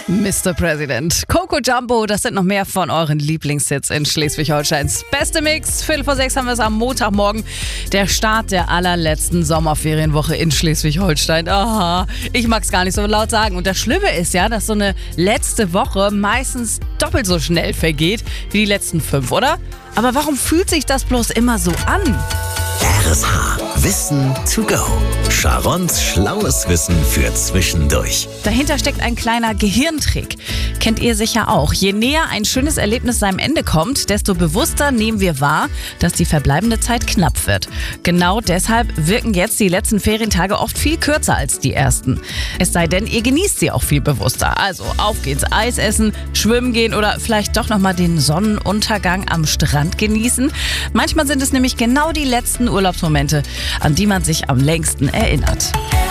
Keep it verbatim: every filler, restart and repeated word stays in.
Mister President, Coco Jumbo, das sind noch mehr von euren Lieblingshits in Schleswig-Holsteins. Beste Mix, Viertel vor sechs haben wir es am Montagmorgen. Der Start der allerletzten Sommerferienwoche in Schleswig-Holstein. Aha, ich mag es gar nicht so laut sagen. Und das Schlimme ist ja, dass so eine letzte Woche meistens doppelt so schnell vergeht wie die letzten fünf, oder? Aber warum fühlt sich das bloß immer so an? R S H. Wissen to go. Sharons schlaues Wissen für zwischendurch. Dahinter steckt ein kleiner Gehirntrick. Kennt ihr sicher auch. Je näher ein schönes Erlebnis seinem Ende kommt, desto bewusster nehmen wir wahr, dass die verbleibende Zeit knapp wird. Genau deshalb wirken jetzt die letzten Ferientage oft viel kürzer als die ersten. Es sei denn, ihr genießt sie auch viel bewusster. Also auf geht's, Eis essen, schwimmen gehen oder vielleicht doch nochmal den Sonnenuntergang am Strand genießen. Manchmal sind es nämlich genau die letzten Urlaubsmomente, an die man sich am längsten erinnert.